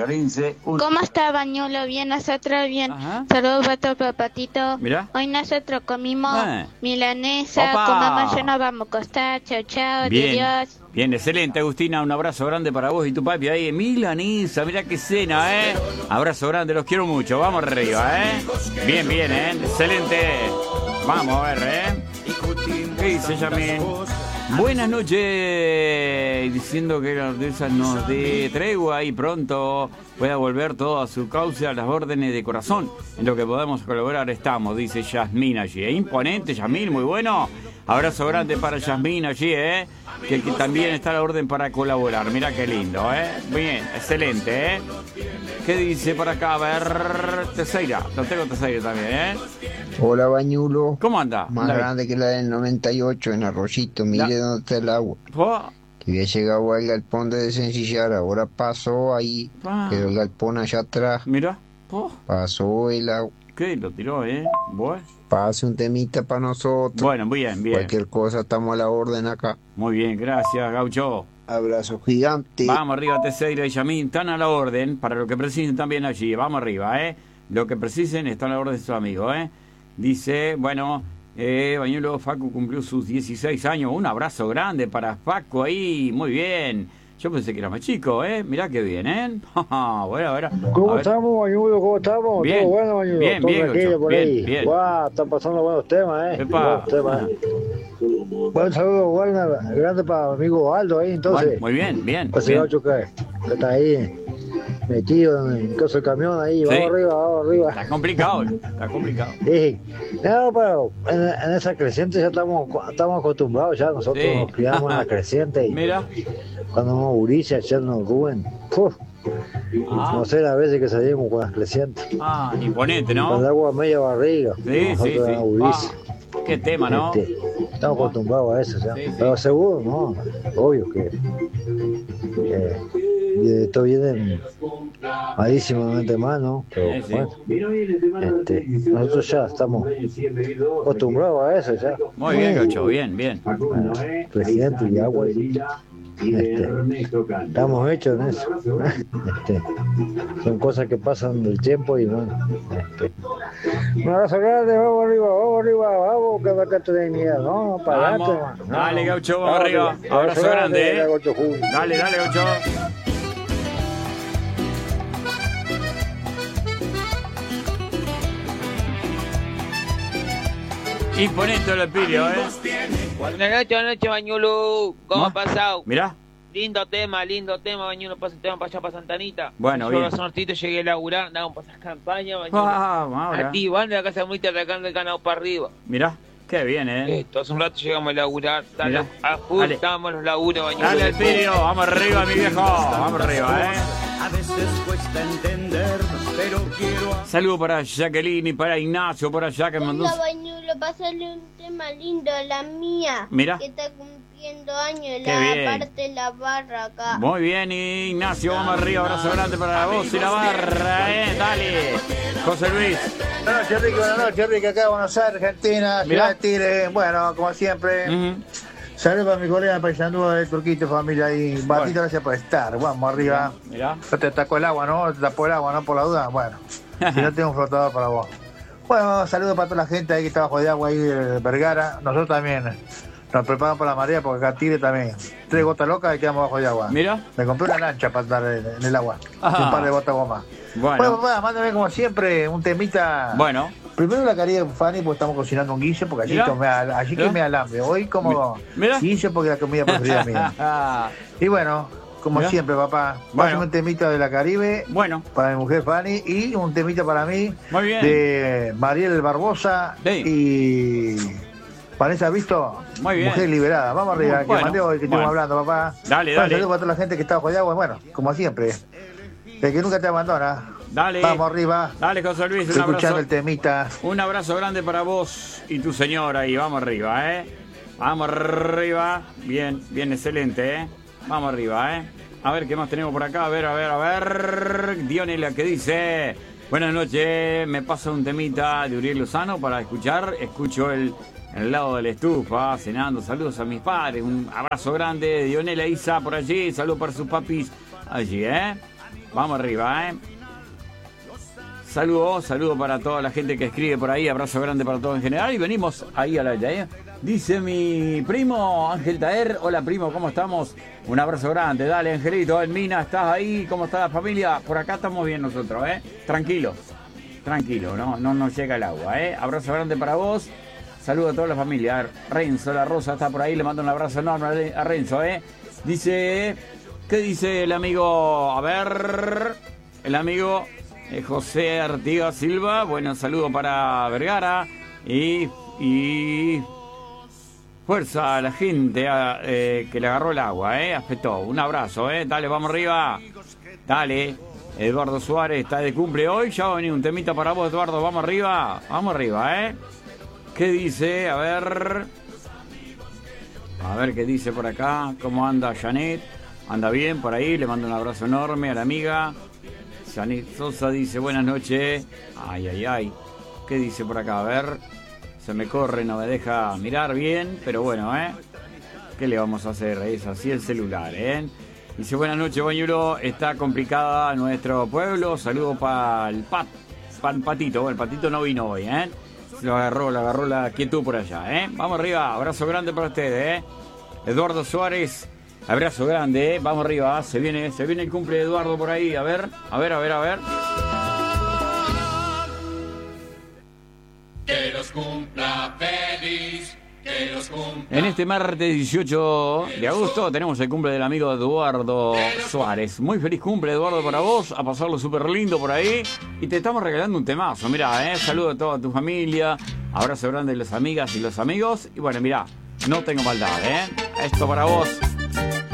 Florense. ¿Cómo está, Bañulo? Bien, nosotros bien. Ajá. Saludos para todo, papatito. Mirá. Hoy nosotros comimos milanesa, Opa. comemos, ya nos vamos a acostar. Chao, chao, Bien, adiós. bien, excelente, Agustina. Un abrazo grande para vos y tu papi ahí en milanesa. Mirá qué cena, Abrazo grande, los quiero mucho. Vamos arriba, Bien, bien, excelente. Vamos a ver, ¿Qué dice Yamín? Buenas noches, diciendo que la Ordesa nos dé tregua y pronto pueda volver todo a su cauce, a las órdenes de corazón. En lo que podemos colaborar estamos, dice Yasmín allí. Imponente, Yasmín, muy bueno. Abrazo grande para Yasmín allí, que también está a la orden para colaborar. Mira qué lindo, Bien, excelente, ¿Qué dice por acá? A ver, Teseira. Lo tengo Teseira también, Hola, Bañulo. ¿Cómo anda? Más grande que la del 98 en Arroyito. Mire dónde está el agua. Que había llegado al galpón de Desencillar. Ahora pasó ahí. Quedó el galpón allá atrás. Mira. Pasó el agua. ¿Qué? Lo tiró, Bueno. Pase un temita para nosotros. Bueno, bien, bien. Cualquier cosa, estamos a la orden acá. Muy bien, gracias, Gaucho. Abrazo gigante. Vamos arriba, Teseira y Yamín. Están a la orden para lo que precisen también allí. Vamos arriba, Lo que precisen están a la orden de sus amigos, Dice, bueno, Bañuelo Facu cumplió sus 16 años. Un abrazo grande para Facu ahí. Muy bien. Yo pensé que era más chico, Mirá qué bien, Bueno. ¿Cómo estamos, Bañuelo? ¿Cómo estamos? Bien. ¿Todo bueno, Bañuelo? Bien, ¿Todo bien, tranquilo Gaucho. por Bien, ahí? bien. Guau, están pasando buenos temas, Epa. Buenos temas. Buen saludo, grande para mi amigo Aldo ahí, entonces. Bueno, muy bien, bien. Ese bien. Gaucho que está ahí, metido en el caso del camión ahí. Sí. Vamos arriba. Está complicado. Sí. No, pero en esa creciente ya estamos acostumbrados ya. Nosotros Sí. nos criamos en la creciente. Y Mira. cuando nos Uricia, echarnos Rubén. No sé las veces que salimos con las crecientes. Imponente, ¿no? Con el agua media barriga. Sí. Nosotros en Uricia. Qué tema, ¿no? Estamos acostumbrados a eso ya. Sí. Pero seguro, ¿no? Obvio que esto viene malísimamente mal, ¿no? Pero bueno, nosotros ya estamos acostumbrados a eso ya. Muy bien, Gaucho, bien. Presidente y agua. Estamos hechos en eso. Son cosas que pasan del tiempo y bueno. Un abrazo grande, vamos arriba, vamos, que acá tenés miedo, no, para adelante, man. Dale, Gaucho, vamos arriba. Abrazo grande, Dale, Gaucho. Imponente el Pirio, Buenas noches, Bañuelo. ¿Cómo ha pasado? Mirá. Lindo tema, Bañuelo. Pasa el tema para allá, para Santanita. Bueno, yo bien. Yo sortito llegué a laburar, andamos por esas campañas, Bañuelo. Ahora. A ti, van de la casa muy atacando el ganado para arriba. Mirá, qué bien, Esto, hace un rato llegamos a laburar. Mirá. A full Dale. estábamos los laburos, Bañuelo. Dale, Pirio, vamos arriba, mi viejo. Vamos arriba, A veces cuesta entender, pero quiero... Saludo para Jacqueline y para Ignacio por allá que mandó. Hola, Bañuelo, pasarle un tema lindo a la mía. Mira. Que está cumpliendo años, Qué bien. parte la barra acá. Muy bien, Ignacio, vamos arriba, abrazo grande para vos y la barra, dale. José Luis. Buenas noches, Enrique, acá en Buenos Aires, Argentina, ciudad de Tigre. Bueno, como siempre. Saludos para mi colega Paisandú de Turquito, familia ahí. Batito, gracias por estar. Vamos arriba. Mirá. No te tapó el agua, ¿no? Te tapó el agua, ¿no? Por la duda. Bueno, si no tengo un flotador para vos. Bueno, saludos para toda la gente ahí que está bajo de agua ahí de Vergara. Nosotros también nos preparamos para la marea porque acá Tigre también. 3 gotas locas y quedamos bajo de agua. Mira. Me compré una lancha para estar en el agua. Ajá. Y un par de botas goma. Bueno, papá, mándame como siempre un temita. Bueno. Primero la Caribe Fanny porque estamos cocinando un guiso porque allí que me alambre. Hoy como guiso porque es la comida preferida mía. Y bueno, como siempre, papá, pásame un temita de la Caribe para mi mujer Fanny y un temita para mí de Mariel Barbosa y Vanessa Visto, muy bien. Mujer Liberada. Vamos arriba, que mandé hoy que estamos hablando, papá. Dale. Saludos para toda la gente que está bajo de agua. Bueno, como siempre, el que nunca te abandona. Dale. Vamos arriba. Dale, José Luis, un Estoy abrazo. escuchando el temita. Un abrazo grande para vos y tu señora y vamos arriba, Vamos arriba. Bien, excelente, Vamos arriba, A ver qué más tenemos por acá. A ver. Dionela, ¿qué dice? Buenas noches, me pasa un temita de Uriel Lozano para escuchar. Escucho en el lado de la estufa, cenando. Saludos a mis padres. Un abrazo grande. Dionela Isa por allí. Saludos para sus papis allí, Vamos arriba, Saludo para toda la gente que escribe por ahí. Abrazo grande para todos en general. Y venimos ahí a la ya. Dice mi primo Ángel Taer. Hola primo, ¿cómo estamos? Un abrazo grande. Dale, Angelito. Mina, ¿estás ahí? ¿Cómo está la familia? Por acá estamos bien nosotros, Tranquilo, no nos llega el agua, Abrazo grande para vos. Saludo a toda la familia. Renzo La Rosa está por ahí. Le mando un abrazo enorme a Renzo, Dice... ¿Qué dice el amigo? A ver... El amigo... José Artigas Silva, bueno, saludo para Vergara y fuerza a la gente que le agarró el agua, aspetó, un abrazo, dale, vamos arriba, dale, Eduardo Suárez está de cumple hoy, ya va a venir un temita para vos, Eduardo, vamos arriba, ¿qué dice? A ver qué dice por acá, cómo anda Janet, anda bien por ahí, le mando un abrazo enorme a la amiga. Janet Sosa dice, buenas noches. Ay. ¿Qué dice por acá? A ver. Se me corre, no me deja mirar bien. Pero bueno, ¿qué le vamos a hacer? Es así el celular, Dice, buenas noches, Bañuelo. Está complicada nuestro pueblo. Saludo para el Patito. Bueno, el Patito no vino hoy, Se lo agarró la quietud por allá, Vamos arriba. Abrazo grande para ustedes, Eduardo Suárez. Abrazo grande, vamos arriba, se viene el cumple de Eduardo por ahí, a ver. Que los cumpla feliz, que los cumpla. En este martes 18 de agosto tenemos el cumple del amigo Eduardo Suárez. Muy feliz cumple, Eduardo, para vos, a pasarlo súper lindo por ahí. Y te estamos regalando un temazo, mirá, saludo a toda tu familia, abrazo grande de las amigas y los amigos. Y bueno, mirá, no tengo maldad, esto para vos.